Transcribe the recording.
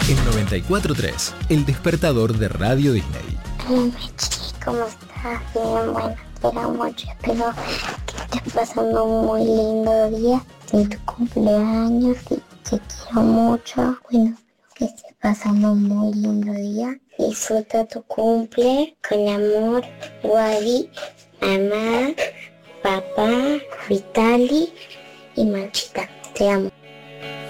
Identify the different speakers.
Speaker 1: El 94.3, el despertador de Radio Disney.
Speaker 2: Hola Mechi, ¿cómo estás? Bien, bueno, te quiero mucho, espero que estés pasando un muy lindo día en tu cumpleaños y te quiero mucho. Bueno, que estés pasando un muy lindo día. Disfruta tu cumple con amor, Wadi, mamá, papá, Vitali y Manchita. Te amo.